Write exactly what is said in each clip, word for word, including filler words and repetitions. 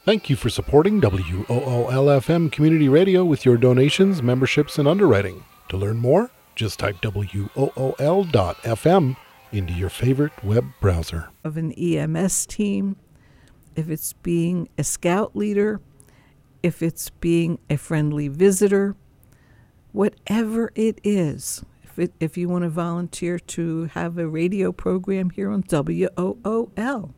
Thank you for supporting W O O L F M Community Radio with your donations, memberships, and underwriting. To learn more, just type W O O L dot F M into your favorite web browser. Of an E M S team, if it's being a scout leader, if it's being a friendly visitor, whatever it is, if, it, if you want to volunteer to have a radio program here on W O O L,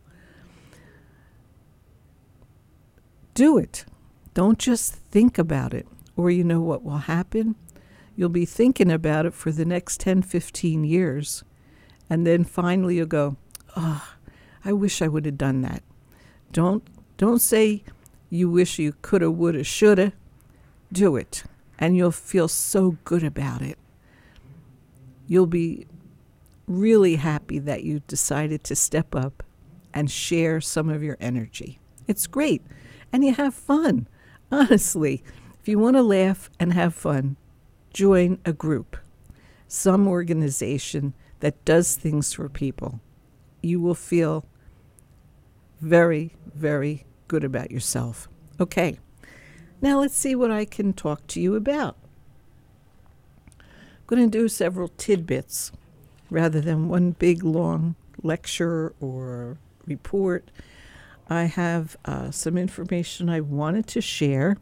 do it. Don't just think about it, or you know what will happen? You'll be thinking about it for the next ten, fifteen years, and then finally you'll go, oh, I wish I would have done that. Don't, don't say you wish you coulda, woulda, shoulda. Do it, and you'll feel so good about it. You'll be really happy that you decided to step up and share some of your energy. It's great. And you have fun. Honestly, if you want to laugh and have fun, join a group, some organization that does things for people. You will feel very, very good about yourself. Okay, now let's see what I can talk to you about. I'm going to do several tidbits rather than one big, long lecture or report. I have uh, some information I wanted to share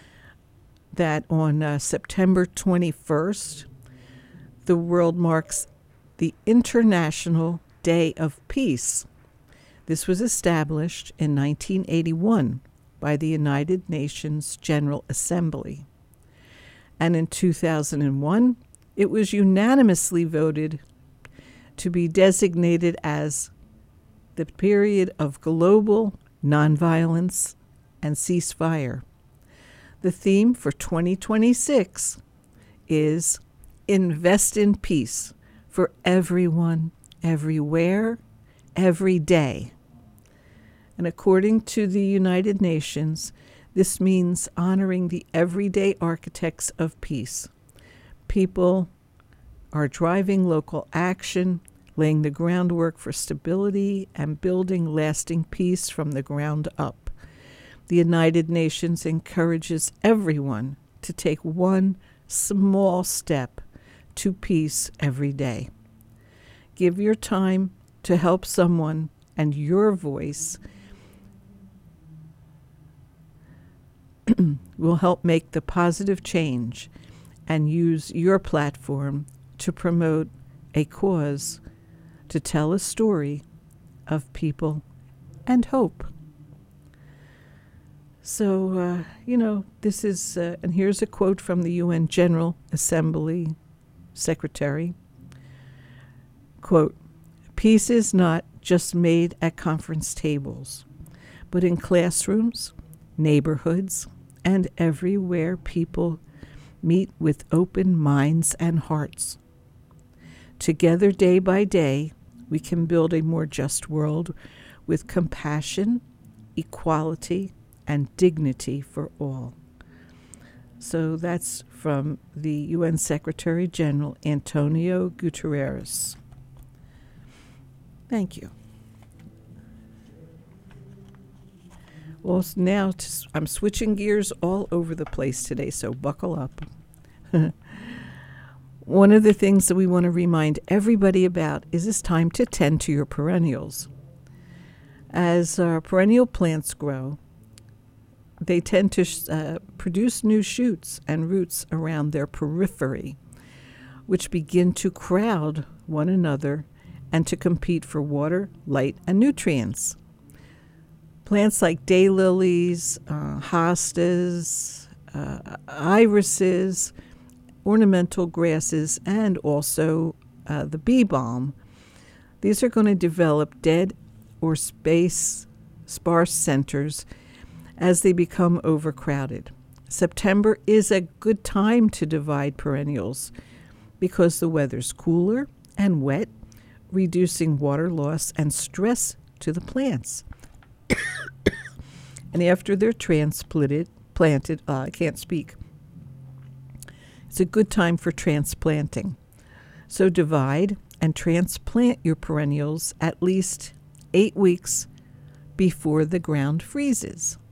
that on uh, September twenty-first, the world marks the International Day of Peace. This was established in nineteen eighty-one by the United Nations General Assembly. And in two thousand one, it was unanimously voted to be designated as the period of global nonviolence and ceasefire. The theme for twenty twenty-six is Invest in Peace for Everyone, Everywhere, Every Day. And according to the United Nations, this means honoring the everyday architects of peace. People are driving local action, laying the groundwork for stability and building lasting peace from the ground up. The United Nations encourages everyone to take one small step to peace every day. Give your time to help someone, and your voice will help make the positive change, and use your platform to promote a cause, to tell a story of people and hope. So, uh, you know, this is, uh, and here's a quote from the U N General Assembly Secretary. Quote, "Peace is not just made at conference tables, but in classrooms, neighborhoods, and everywhere people meet with open minds and hearts. Together, day by day, we can build a more just world with compassion, equality, and dignity for all." So that's from the U N Secretary General Antonio Guterres. Thank you. Well, now to, I'm switching gears all over the place today, so buckle up. One of the things that we want to remind everybody about is it's time to tend to your perennials. As our perennial plants grow, they tend to uh, produce new shoots and roots around their periphery, which begin to crowd one another and to compete for water, light, and nutrients. Plants like daylilies, uh, hostas, uh, irises, ornamental grasses, and also uh, the bee balm. These are going to develop dead or space sparse centers as they become overcrowded. September is a good time to divide perennials because the weather's cooler and wet, reducing water loss and stress to the plants. And after they're transplanted, planted, uh, I can't speak. It's a good time for transplanting. So divide and transplant your perennials at least eight weeks before the ground freezes.